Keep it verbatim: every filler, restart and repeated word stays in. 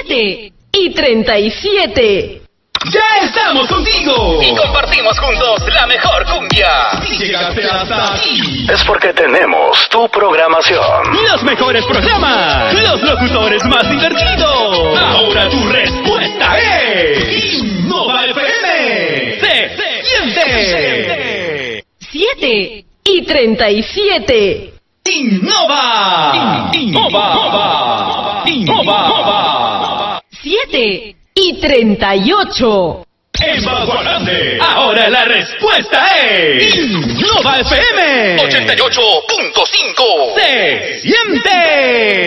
siete y treinta y siete. ¡Ya estamos contigo! Y compartimos juntos la mejor cumbia. Si llegaste hasta aquí, es porque tenemos tu programación. los mejores programas, los locutores más divertidos. Ahora tu respuesta es Innova F M. ¡Se siente! siete y treinta y siete. ¡Innova! ¡Innova! ¡Innova! siete y treinta y ocho. En Bagua Grande, ahora la respuesta es Innova F M ochenta y ocho punto cinco. ¡Se siente!